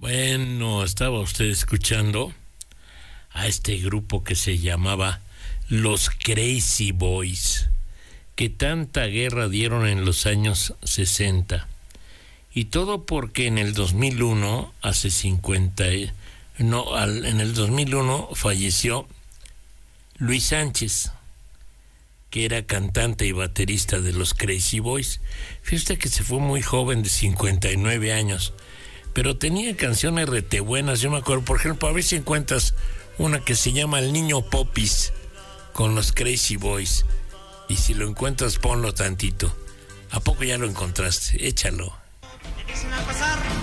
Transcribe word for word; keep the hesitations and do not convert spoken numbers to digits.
Bueno, estaba usted escuchando a este grupo que se llamaba Los Crazy Boys, que tanta guerra dieron en los años sesenta. Y todo porque en el dos mil uno, hace cincuenta, no, al, en el dos mil uno falleció Luis Sánchez, que era cantante y baterista de los Crazy Boys. Fíjate que se fue muy joven, de cincuenta y nueve años, pero tenía canciones rete buenas. Yo me acuerdo, por ejemplo, a ver si encuentras una que se llama El Niño Popis con los Crazy Boys, y si lo encuentras ponlo tantito. ¿A poco ya lo encontraste? Échalo.